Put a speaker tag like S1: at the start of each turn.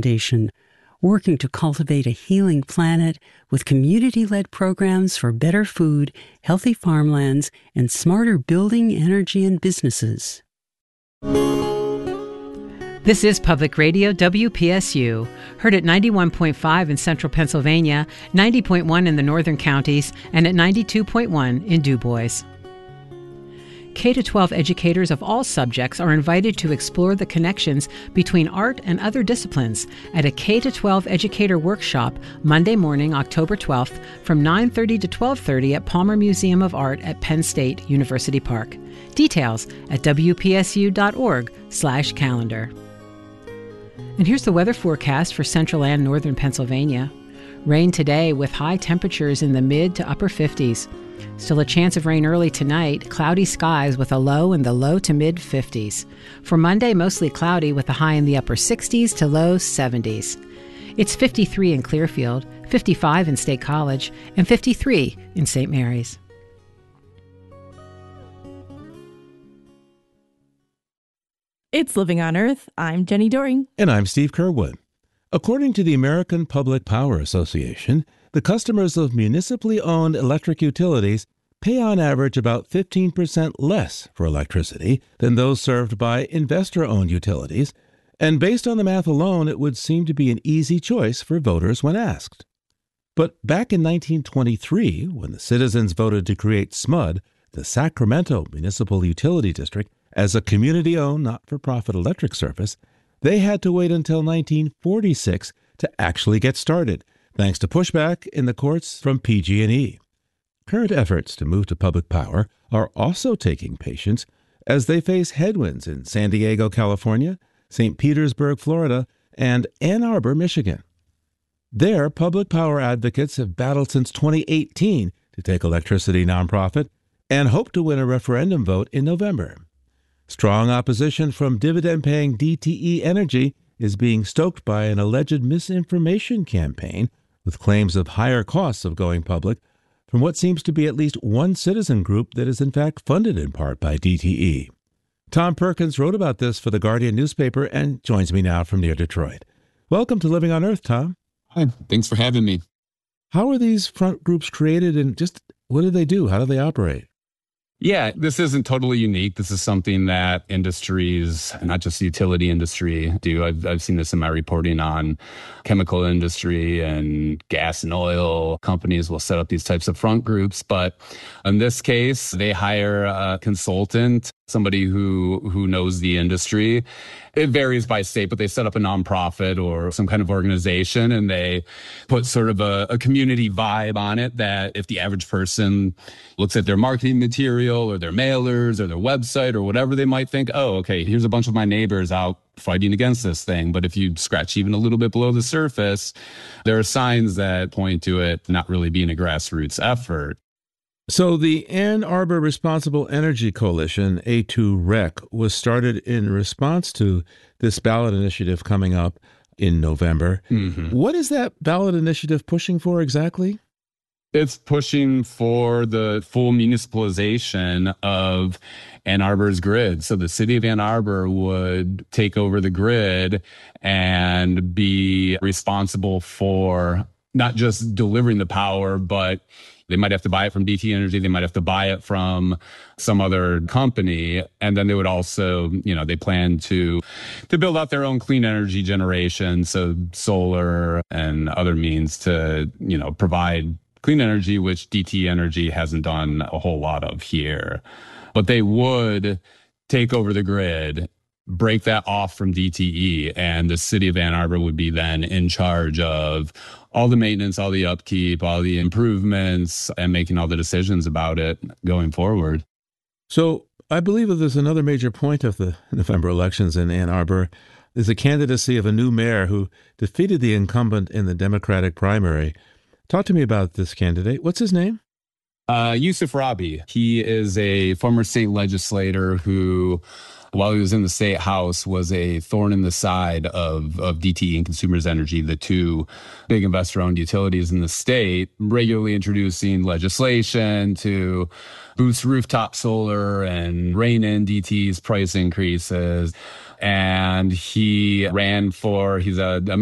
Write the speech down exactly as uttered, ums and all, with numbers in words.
S1: Foundation, working to cultivate a healing planet with community-led programs for better food, healthy farmlands, and smarter building, energy, and businesses.
S2: This is Public Radio W P S U, heard at ninety-one point five in central Pennsylvania, ninety point one in the northern counties, and at ninety-two point one in Du Bois. K through twelve educators of all subjects are invited to explore the connections between art and other disciplines at a K through twelve educator workshop Monday morning, October twelfth, from nine thirty to twelve thirty at Palmer Museum of Art at Penn State University Park. Details at W P S U dot org slash calendar. And here's the weather forecast for central and northern Pennsylvania. Rain today with high temperatures in the mid to upper fifties. Still a chance of rain early tonight, cloudy skies with a low in the low to mid fifties. For Monday, mostly cloudy with a high in the upper sixties to low seventies. It's fifty-three in Clearfield, fifty-five in State College, and fifty-three in Saint Mary's.
S3: It's Living on Earth. I'm Jenny Doring.
S4: And I'm Steve Curwood. According to the American Public Power Association, the customers of municipally owned electric utilities pay on average about fifteen percent less for electricity than those served by investor-owned utilities, and based on the math alone, it would seem to be an easy choice for voters when asked. But back in nineteen twenty-three, when the citizens voted to create S M U D, the Sacramento Municipal Utility District, as a community-owned, not-for-profit electric service, they had to wait until nineteen forty-six to actually get started, thanks to pushback in the courts from P G and E. Current efforts to move to public power are also taking patience as they face headwinds in San Diego, California, Saint Petersburg, Florida, and Ann Arbor, Michigan. There, public power advocates have battled since twenty eighteen to take electricity nonprofit and hope to win a referendum vote in November. Strong opposition from dividend-paying D T E Energy is being stoked by an alleged misinformation campaign with claims of higher costs of going public from what seems to be at least one citizen group that is in fact funded in part by D T E. Tom Perkins wrote about this for the Guardian newspaper and joins me now from near Detroit. Welcome to Living on Earth, Tom.
S5: Hi, thanks for having me.
S4: How are these front groups created and just what do they do? How do they operate?
S5: Yeah, this isn't totally unique. This is something that industries, not just the utility industry, do. I've, I've seen this in my reporting on chemical industry and gas and oil. Companies will set up these types of front groups. But in this case, they hire a consultant, somebody who, who knows the industry. It varies by state, but they set up a nonprofit or some kind of organization and they put sort of a, a community vibe on it that if the average person looks at their marketing material or their mailers or their website or whatever, they might think, oh, okay, here's a bunch of my neighbors out fighting against this thing. But if you scratch even a little bit below the surface, there are signs that point to it not really being a grassroots effort.
S4: So the Ann Arbor Responsible Energy Coalition, A two R E C, was started in response to this ballot initiative coming up in November. Mm-hmm. What is that ballot initiative pushing for exactly?
S5: It's pushing for the full municipalization of Ann Arbor's grid. So the city of Ann Arbor would take over the grid and be responsible for not just delivering the power, but they might have to buy it from D T E Energy. They might have to buy it from some other company. And then they would also, you know, they plan to, to build out their own clean energy generation. So solar and other means to, you know, provide clean energy, which D T E Energy hasn't done a whole lot of here. But they would take over the grid, break that off from D T E, and the city of Ann Arbor would be then in charge of all the maintenance, all the upkeep, all the improvements, and making all the decisions about it going forward.
S4: So I believe that there's another major point of the November elections in Ann Arbor. There's a candidacy of a new mayor who defeated the incumbent in the Democratic primary. Talk to me about this candidate. What's his name?
S5: Uh, Yusuf Rabi. He is a former state legislator who, while he was in the state house, was a thorn in the side of, of D T E and Consumers Energy, the two big investor-owned utilities in the state, regularly introducing legislation to boost rooftop solar and rein in D T E's price increases. And he ran for, he's a, a